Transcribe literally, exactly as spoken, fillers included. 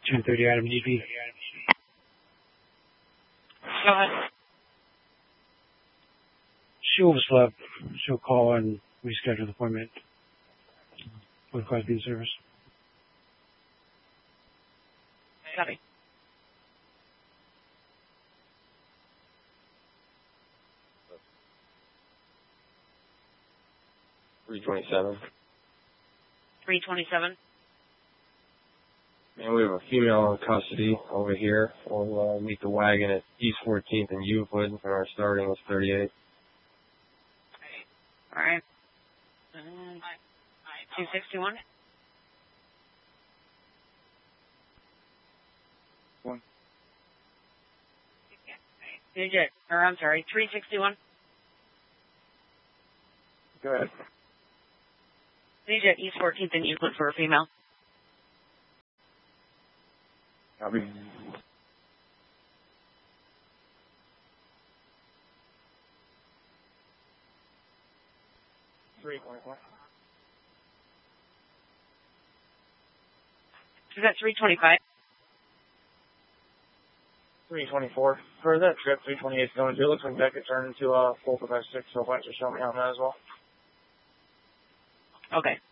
ten thirty Adam D P. Go ahead. She overslept. She'll call and reschedule the appointment with Class B service. Copy. three twenty-seven. three twenty-seven. And we have a female in custody over here. We'll uh, meet the wagon at East fourteenth and Euclid, and our starting was thirty-eight. All right. Um, two sixty-one. One. D J, or I'm sorry, three sixty-one. Go ahead. D J, East fourteenth and Euclid for a female. Copy. Three twenty-four. Is that three twenty-five? Three twenty-four. For that trip, three twenty-eight is going to. It looks like that could turn into a full five six. So why don't you show me on that as well? Okay.